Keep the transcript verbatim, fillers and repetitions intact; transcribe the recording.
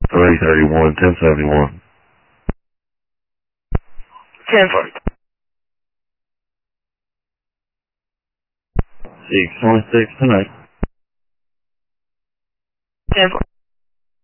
three thirty-one, ten seventy-one. ten forty. six twenty-six tonight. ten forty.